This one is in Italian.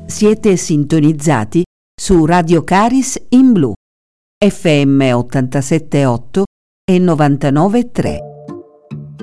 Siete sintonizzati su Radio Caris in Blu, FM 87.8 e 99.3.